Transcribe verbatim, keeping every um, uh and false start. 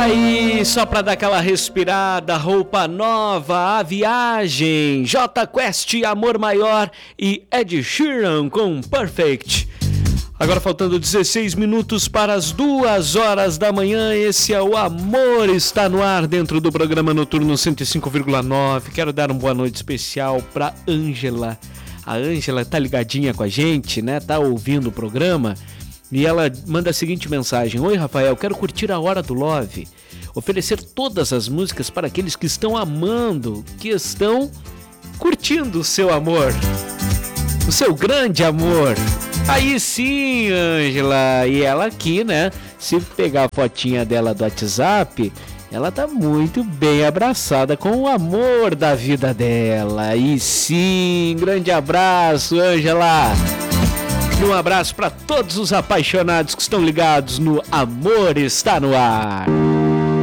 aí, só pra dar aquela respirada, roupa nova, a viagem, J Quest, Amor Maior e Ed Sheeran com Perfect. Agora faltando dezesseis minutos para as duas horas da manhã, esse é o Amor Está no Ar dentro do programa Noturno cento e cinco vírgula nove. Quero dar uma boa noite especial pra Ângela. A Ângela tá ligadinha com a gente, né? Tá ouvindo o programa. E ela manda a seguinte mensagem: Oi, Rafael, quero curtir a Hora do Love, oferecer todas as músicas para aqueles que estão amando, que estão curtindo o seu amor, o seu grande amor. Aí sim, Ângela. E ela aqui, né, se pegar a fotinha dela do WhatsApp, ela tá muito bem abraçada com o amor da vida dela. Aí sim, grande abraço, Ângela. E um abraço para todos os apaixonados que estão ligados no Amor Está no Ar.